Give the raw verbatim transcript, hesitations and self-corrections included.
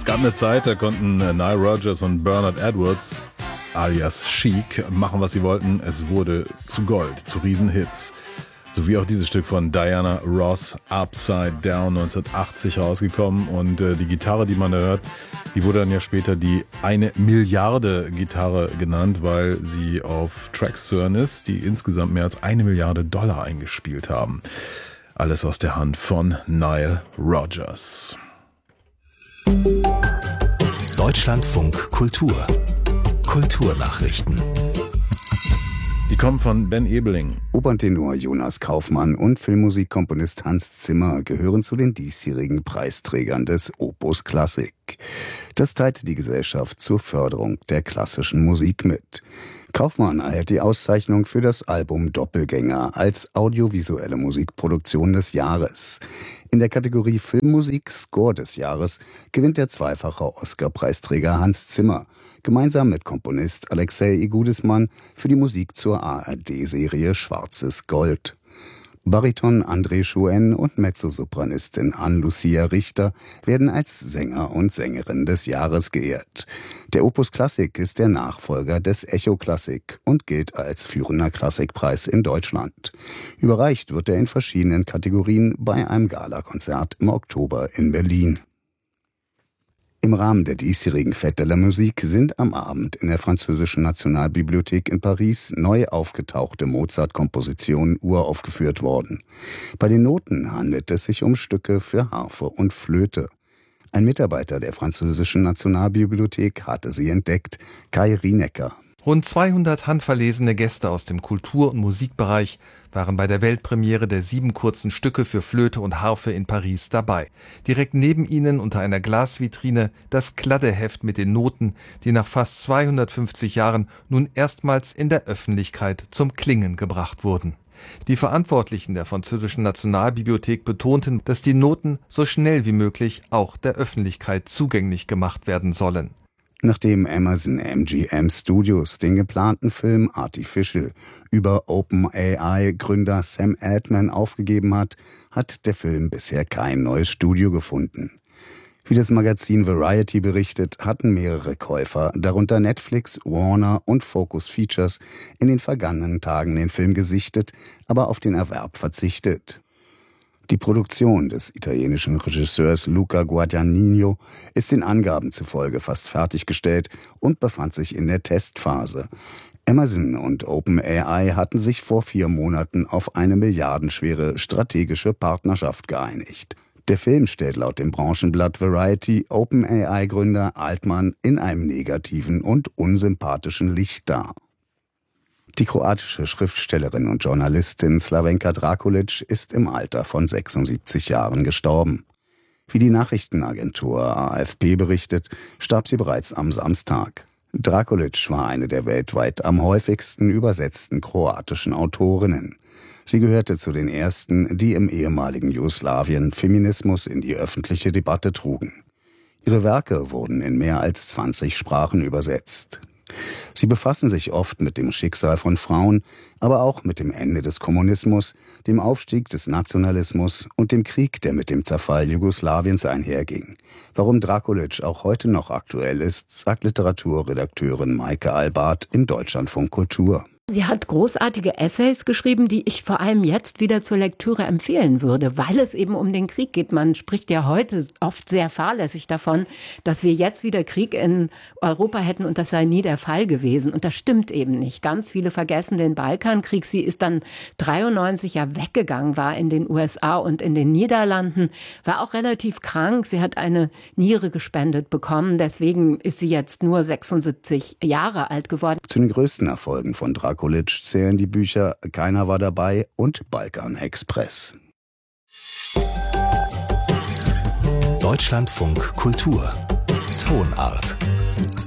gab eine Zeit, da konnten Nile Rodgers und Bernard Edwards alias Chic machen, was sie wollten. Es wurde zu Gold, zu Riesenhits. So wie auch dieses Stück von Diana Ross, Upside Down, neunzehnhundertachtzig rausgekommen. Und äh, die Gitarre, die man da hört, die wurde dann ja später die eine Milliarde Gitarre genannt, weil sie auf Tracks zu hören ist, die insgesamt mehr als eine Milliarde Dollar eingespielt haben. Alles aus der Hand von Nile Rodgers. Deutschlandfunk Kultur. Kulturnachrichten. Die kommen von Ben Ebeling. Operntenor Jonas Kaufmann und Filmmusikkomponist Hans Zimmer gehören zu den diesjährigen Preisträgern des Opus Klassik. Das teilte die Gesellschaft zur Förderung der klassischen Musik mit. Kaufmann erhält die Auszeichnung für das Album Doppelgänger als audiovisuelle Musikproduktion des Jahres. In der Kategorie Filmmusik Score des Jahres gewinnt der zweifache Oscar-Preisträger Hans Zimmer gemeinsam mit Komponist Alexei Igudisman für die Musik zur A R D-Serie Schwarzes Gold. Bariton André Chouen und Mezzosopranistin Ann-Lucia Richter werden als Sänger und Sängerin des Jahres geehrt. Der Opus Klassik ist der Nachfolger des Echo Klassik und gilt als führender Klassikpreis in Deutschland. Überreicht wird er in verschiedenen Kategorien bei einem Galakonzert im Oktober in Berlin. Im Rahmen der diesjährigen Fête de la Musique sind am Abend in der Französischen Nationalbibliothek in Paris neu aufgetauchte Mozart-Kompositionen uraufgeführt worden. Bei den Noten handelt es sich um Stücke für Harfe und Flöte. Ein Mitarbeiter der Französischen Nationalbibliothek hatte sie entdeckt, Kai Rienecker. Rund zweihundert handverlesene Gäste aus dem Kultur- und Musikbereich waren bei der Weltpremiere der sieben kurzen Stücke für Flöte und Harfe in Paris dabei. Direkt neben ihnen unter einer Glasvitrine das Kladdeheft mit den Noten, die nach fast zweihundertfünfzig Jahren nun erstmals in der Öffentlichkeit zum Klingen gebracht wurden. Die Verantwortlichen der Französischen Nationalbibliothek betonten, dass die Noten so schnell wie möglich auch der Öffentlichkeit zugänglich gemacht werden sollen. Nachdem Amazon M G M Studios den geplanten Film Artificial über OpenAI-Gründer Sam Altman aufgegeben hat, hat der Film bisher kein neues Studio gefunden. Wie das Magazin Variety berichtet, hatten mehrere Käufer, darunter Netflix, Warner und Focus Features, in den vergangenen Tagen den Film gesichtet, aber auf den Erwerb verzichtet. Die Produktion des italienischen Regisseurs Luca Guadagnino ist den Angaben zufolge fast fertiggestellt und befand sich in der Testphase. Amazon und OpenAI hatten sich vor vier Monaten auf eine milliardenschwere strategische Partnerschaft geeinigt. Der Film stellt laut dem Branchenblatt Variety OpenAI-Gründer Altman in einem negativen und unsympathischen Licht dar. Die kroatische Schriftstellerin und Journalistin Slavenka Drakulic ist im Alter von sechsundsiebzig Jahren gestorben. Wie die Nachrichtenagentur A F P berichtet, starb sie bereits am Samstag. Drakulic war eine der weltweit am häufigsten übersetzten kroatischen Autorinnen. Sie gehörte zu den ersten, die im ehemaligen Jugoslawien Feminismus in die öffentliche Debatte trugen. Ihre Werke wurden in mehr als zwanzig Sprachen übersetzt. Sie befassen sich oft mit dem Schicksal von Frauen, aber auch mit dem Ende des Kommunismus, dem Aufstieg des Nationalismus und dem Krieg, der mit dem Zerfall Jugoslawiens einherging. Warum Drakulic auch heute noch aktuell ist, sagt Literaturredakteurin Maike Albart im Deutschlandfunk Kultur. Sie hat großartige Essays geschrieben, die ich vor allem jetzt wieder zur Lektüre empfehlen würde, weil es eben um den Krieg geht. Man spricht ja heute oft sehr fahrlässig davon, dass wir jetzt wieder Krieg in Europa hätten und das sei nie der Fall gewesen. Und das stimmt eben nicht. Ganz viele vergessen den Balkankrieg. Sie ist dann dreiundneunzig ja weggegangen, war in den U S A und in den Niederlanden, war auch relativ krank. Sie hat eine Niere gespendet bekommen. Deswegen ist sie jetzt nur sechsundsiebzig Jahre alt geworden. Zu den größten Erfolgen von Drakulic zählen die Bücher Keiner war dabei und Balkan Express. Deutschlandfunk Kultur Tonart